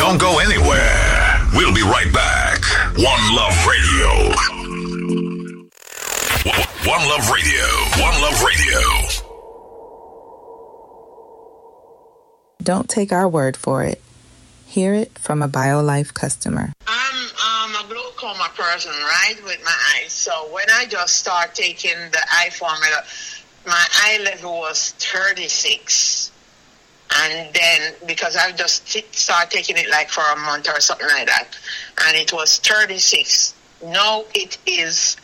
Don't go anywhere. We'll be right back. One Love Radio. One Love Radio. One Love Radio. Don't take our word for it. Hear it from a BioLife customer. I'm a glaucoma person, right, with my eyes. So when I just start taking the eye formula, my eye level was 36. And then, because I've just started taking it like for a month or something like that, and it was 36. Now it is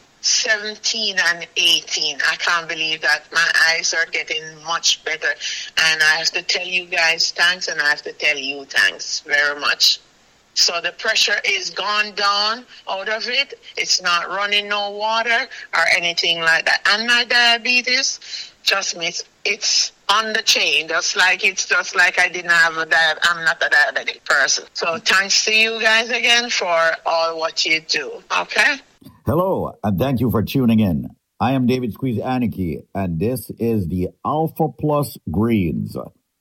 17 and 18. I can't believe that my eyes are getting much better. And I have to tell you guys thanks, and I have to tell you thanks very much. So the pressure is gone down out of it. It's not running no water or anything like that. And my diabetes, trust me, it's on the chain. It's just like I didn't have I'm not a diabetic person. So thanks to you guys again for all what you do. Okay? Hello, and thank you for tuning in. I am David Squeeze Aniki, and this is the Alpha Plus Greens.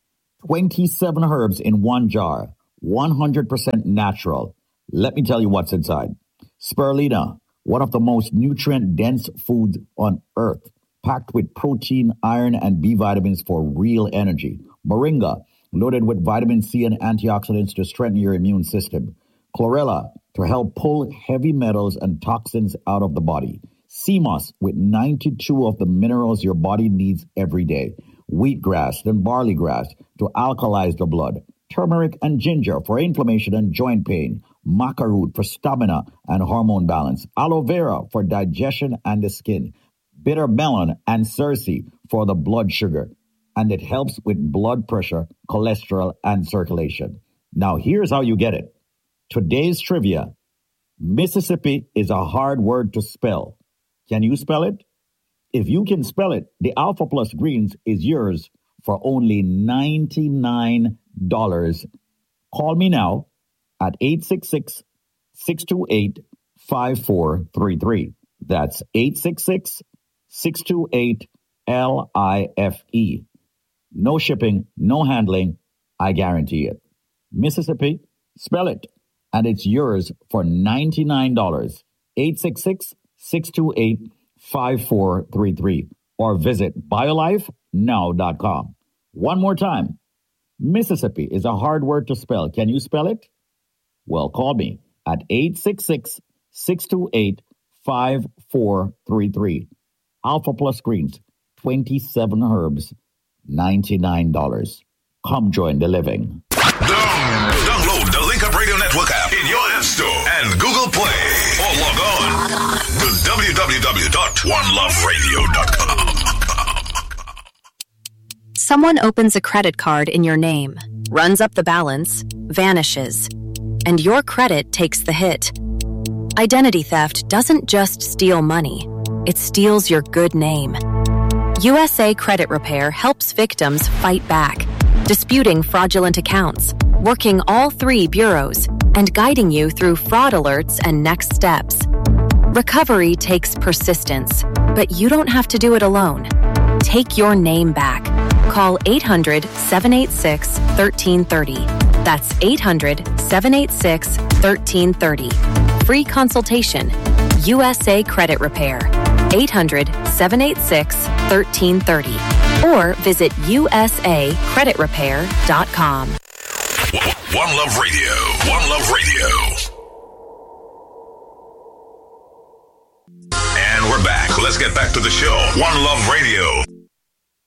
27 herbs in one jar, 100% natural. Let me tell you what's inside. Spirulina, one of the most nutrient-dense foods on earth, packed with protein, iron, and B vitamins for real energy. Moringa, loaded with vitamin C and antioxidants to strengthen your immune system. Chlorella, to help pull heavy metals and toxins out of the body. Sea moss, with 92 of the minerals your body needs every day. Wheatgrass and barley grass to alkalize the blood. Turmeric and ginger for inflammation and joint pain. Maca root for stamina and hormone balance. Aloe vera for digestion and the skin. Bitter melon and cerci for the blood sugar. And it helps with blood pressure, cholesterol, and circulation. Now here's how you get it. Today's trivia. Mississippi is a hard word to spell. Can you spell it? If you can spell it, the Alpha Plus Greens is yours for only $99. Call me now at 866-628-5433. That's 866-628-LIFE. No shipping, no handling. I guarantee it. Mississippi, spell it. And it's yours for $99. 866-628-5433. Or visit biolifenow.com. One more time. Mississippi is a hard word to spell. Can you spell it? Well, call me at 866-628-5433. Alpha Plus Greens, 27 herbs, $99. Come join the living. Download the Link Up Radio Network app in your App Store and Google Play, or log on to www.oneloveradio.com. Someone opens a credit card in your name, runs up the balance, vanishes, and your credit takes the hit. Identity theft doesn't just steal money, it steals your good name. USA Credit Repair helps victims fight back, disputing fraudulent accounts, working all 3 bureaus, and guiding you through fraud alerts and next steps. Recovery takes persistence, but you don't have to do it alone. Take your name back. Call 800-786-1330. That's 800-786-1330. Free consultation. USA Credit Repair. 800-786-1330. Or visit usacreditrepair.com. One Love Radio. One Love Radio. And we're back. Let's get back to the show. One Love Radio.